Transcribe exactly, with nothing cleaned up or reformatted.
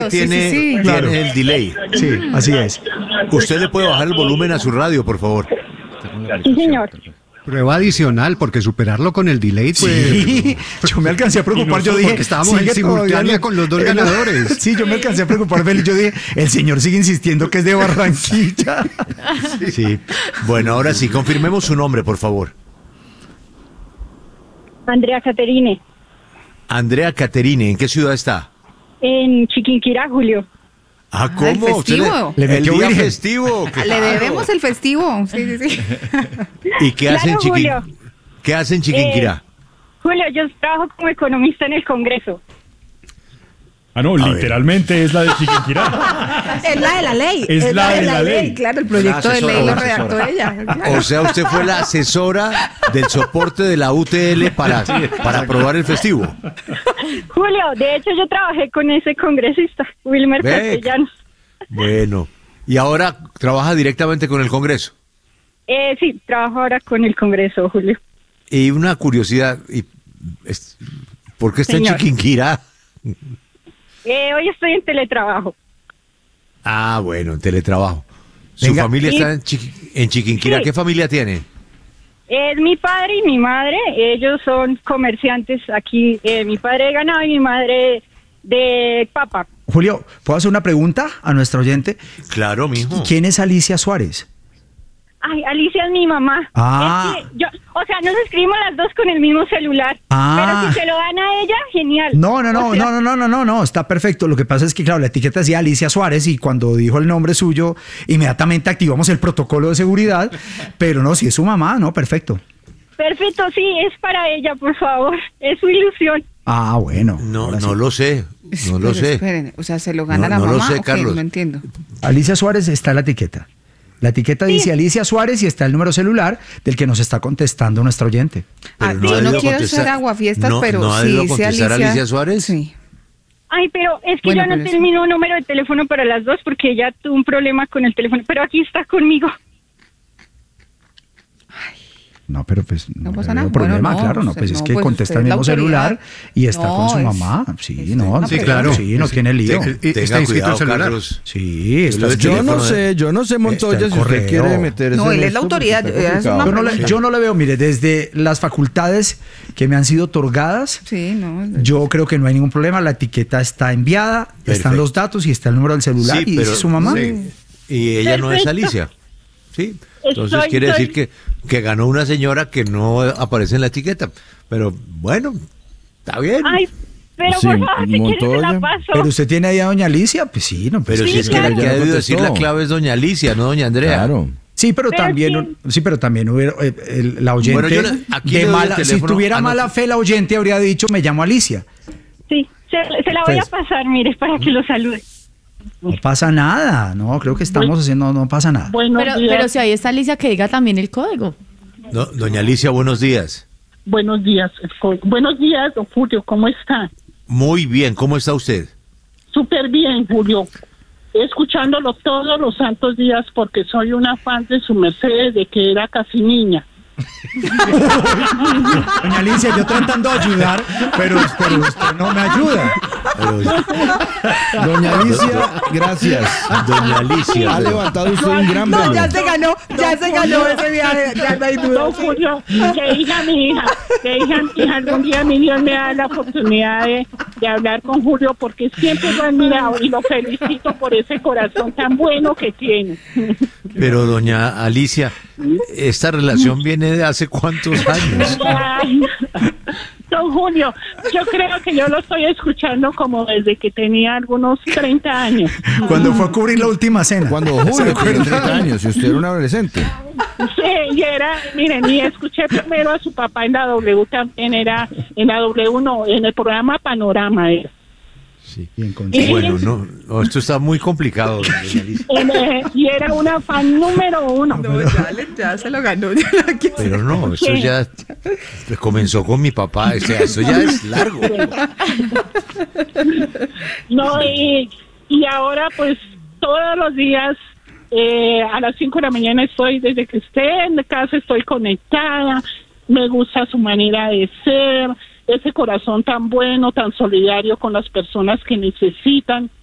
tiene, sí, sí, sí. tiene Claro. el delay. Sí, así es. Usted le puede bajar el volumen a su radio, por favor. Sí, señor. Prueba adicional, porque superarlo con el delay, pues... Sí, yo me alcancé a preocupar, Y yo nosotros dije... porque estábamos en sigue simultánea todavía con los dos el- ganadores. Sí, yo me alcancé a preocupar, Félix, yo dije, el señor sigue insistiendo que es de Barranquilla. Sí. Bueno, ahora sí, confirmemos su nombre, por favor. Andrea Caterine, Andrea Caterine, ¿en qué ciudad está? en Chiquinquirá, Julio. Ah, el ¿cómo? ¿Usted festivo. Le el metió día virgen. festivo. Le claro. debemos el festivo. Sí, sí, sí. ¿Y qué Claro, hacen Chiquin... Julio. ¿Qué hacen Chiquinquirá? Julio, yo trabajo como economista en el Congreso. Ah, no, A literalmente es la de Chiquinquirá. Es la de la ley. Es la de la ley. Claro, el proyecto de asesora, ley lo una redactó asesora. ella. Claro. O sea, usted fue la asesora del soporte de la U T L para, para aprobar el festivo. Julio, de hecho yo trabajé con ese congresista, Wilmer Ve. Castellanos. Bueno, y ahora trabaja directamente con el Congreso. Eh, sí, trabajo ahora con el Congreso, Julio. Y una curiosidad, y es- ¿por qué está Señor. en Chiquinquirá? Eh, hoy estoy en teletrabajo. Ah, bueno, en teletrabajo. ¿Su Venga. familia Sí. está en, Chiqui- en Chiquinquirá? Sí. ¿Qué familia tiene? Es mi padre y mi madre, ellos son comerciantes aquí, eh, mi padre de ganado y mi madre de papa. Julio, ¿puedo hacer una pregunta a nuestro oyente? Claro, mijo. ¿Quién es Alicia Suárez? Ay, Alicia es mi mamá. Ah. Es que yo, o sea, nos escribimos las dos con el mismo celular. Ah. Pero si se lo dan a ella, genial. No, no, no, O sea, no, no, no, no, no, no, está perfecto. Lo que pasa es que, claro, la etiqueta decía Alicia Suárez y cuando dijo el nombre suyo, inmediatamente activamos el protocolo de seguridad, pero no, si es su mamá, no, perfecto. Perfecto, sí, es para ella, por favor. Es su ilusión. Ah, bueno. No, ahora no sí. lo sé, no lo Pero sé. esperen, o sea, ¿se lo gana No, la no lo mamá sé, o qué? Carlos. No entiendo. Alicia Suárez está en la etiqueta. La etiqueta Sí. dice Alicia Suárez y está el número celular del que nos está contestando nuestro oyente. Ah, Pero yo ha no debido quiero contestar- ser aguafiestas, no- pero ¿no ha sí debido dice contestar Alicia. Alicia Suárez? Sí. Ay, pero es que Bueno, yo no pero tengo eso- el mismo número de teléfono para las dos porque ella tuvo un problema con el teléfono. Pero aquí está conmigo. No, pero pues no, No le pasa veo nada. problema, Bueno, no, claro, no, usted pues es no, que pues contesta usted el es la mismo autoridad. celular y está No, con su es- mamá. Sí, es no, una Sí, pregunta. claro. sí, no tiene lío. Sí, y- Tenga está inscrito cuidado, el celular. Carlos. Sí, está Yo escrito. Yo no teléfono de- sé, yo no sé, Montoya, Está el si usted correo. quiere meterse No, en él es la esto, porque autoridad, está es una complicado. Yo no, le, pregunta. yo no le veo, mire, desde las facultades que me han sido otorgadas, Sí, no. yo creo que no hay ningún problema. La etiqueta está enviada, están Perfecto. los datos y está el número del celular Sí, y pero- dice su mamá. sí. Y ella no es Perfecto. Alicia. Sí. Entonces Estoy- quiere estoy- decir que, que ganó una señora que no aparece en la etiqueta. Pero bueno, está bien. Ay, pero Sí, por favor, si quieres se Montoya. la paso. Pero usted tiene ahí a doña Alicia, pues sí, no, pues Pero sí, si es que claro. la que Ya ha debido contestó. decir la clave es doña Alicia, no doña Andrea. Claro. Sí, pero, Pero también, sí. sí, pero también hubiera, eh, el- la oyente Bueno, yo le- aquí le de doy el mala, si teléfono tuviera a mala nuestro- fe la oyente habría dicho me llamo Alicia. Sí, se, se la voy Pues- a pasar, mire, para que lo salude. No pasa nada, no, creo que estamos haciendo, no pasa nada. Buenos Pero, días. pero si ahí está Alicia, que diga también el código. No, doña Alicia, buenos días. Buenos días. Buenos días, don Julio, ¿cómo está? Muy bien, ¿cómo está usted? Súper bien, Julio. Escuchándolo todos los santos días porque soy una fan de su merced desde que era casi niña. Doña Alicia, yo tratando de ayudar, pero, pero usted no me ayuda. Pero, Doña Alicia, gracias. doña Alicia. Ha pero- levantado usted un gran No, valor. ya se ganó, ya se ganó ese viaje, ya no hay duda. Don Julio, le dije a mi hija, le dije a mi hija, algún día mi Dios me da la oportunidad de, de hablar con Julio porque siempre lo he admirado y lo felicito por ese corazón tan bueno que tiene. Pero doña Alicia, esta relación viene de hace cuántos años. Ay, don Julio, yo creo que yo lo estoy escuchando como desde que tenía algunos treinta años. Cuando fue a cubrir la última cena. Cuando ¿Se Julio acuerda? tenía treinta años y usted era un adolescente. Sí, y era, miren, y escuché primero a su papá en la W también, era en la W, no, en el programa Panorama. Era. Sí. Bien, con- Y- Bueno, no, no, esto está muy complicado, doña Alicia. En, eh, y era una fan número uno. No, ya, le- ya se lo ganó. ya no quiero- Pero no, eso Sí. ya comenzó con mi papá, o sea, eso ya es largo. No, y, y ahora pues todos los días eh, a las cinco de la mañana estoy, desde que esté en casa estoy conectada, me gusta su manera de ser, ese corazón tan bueno, tan solidario con las personas que necesitan.